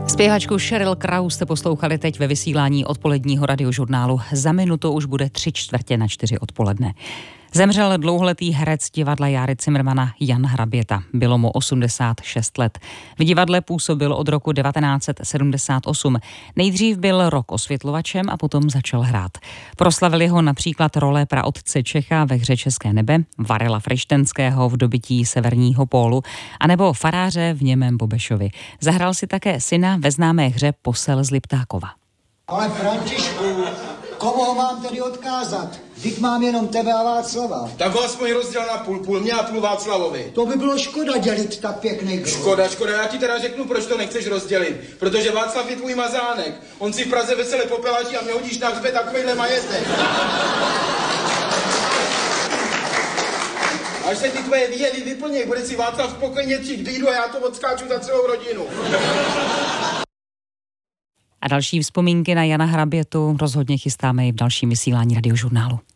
Zpěvačku Sheryl Crow jste poslouchali teď ve vysílání odpoledního radiožurnálu. Za minutu už bude 3:45 odpoledne. Zemřel dlouholetý herec divadla Járy Cimrmana Jan Hraběta. Bylo mu 86 let. V divadle působil od roku 1978. Nejdřív byl rok osvětlovačem a potom začal hrát. Proslavili ho například role praotce Čecha ve hře České nebe, Varela Frištenského v Dobytí severního pólu, anebo faráře v Němém Bobešovi. Zahrál si také syna ve známé hře Posel z Liptákova. Ale Františku, komu ho mám tedy odkázat? Vždyť mám jenom tebe a Václava. Tak ho aspoň rozděl na půl mě a půl Václavovi. To by bylo škoda dělit tak pěkný kruh. Škoda, já ti teda řeknu, proč to nechceš rozdělit. Protože Václav je tvůj mazánek. On si v Praze vesele popelaží a mě hodíš na hřbet takovejhle majetek. Až se ty tvoje výjevy vyplněj, bude si Václav spokojně třít bídu a já to odskáču za celou rodinu. A další vzpomínky na Jana Hrabětu rozhodně chystáme i v dalším vysílání radiožurnálu.